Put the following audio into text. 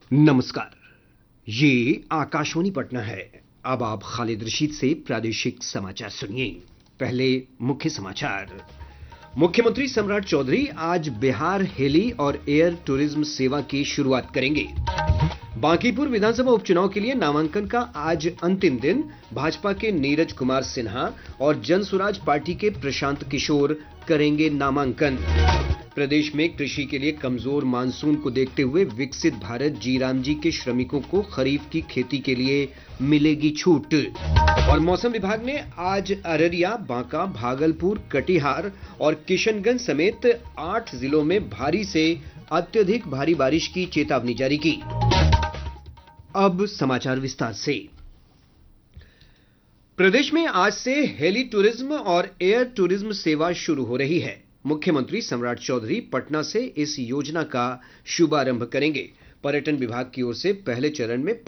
नमस्कार। ये आकाशवाणी पटना है। अब आप खालिद रशीद से प्रादेशिक समाचार सुनिए। पहले मुख्य समाचार। मुख्यमंत्री सम्राट चौधरी आज बिहार हेली और एयर टूरिज्म सेवा की शुरुआत करेंगे। बांकीपुर विधानसभा उपचुनाव के लिए नामांकन का आज अंतिम दिन। भाजपा के नीरज कुमार सिन्हा और जनसुराज पार्टी के प्रशांत किशोर करेंगे नामांकन। प्रदेश में कृषि के लिए कमजोर मानसून को देखते हुए विकसित भारत जीरामजी के श्रमिकों को खरीफ की खेती के लिए मिलेगी छूट। और मौसम विभाग ने आज अररिया, बांका, भागलपुर, कटिहार और किशनगंज समेत 8 जिलों में भारी से अत्यधिक भारी बारिश की चेतावनी जारी की। अब समाचार विस्तार से। प्रदेश में आज से हेली टूरिज्म और एयर टूरिज्म सेवा शुरू हो रही है। मुख्यमंत्री सम्राट चौधरी पटना से इस योजना का शुभारंभ करेंगे। पर्यटन विभाग की ओर से पहले चरण में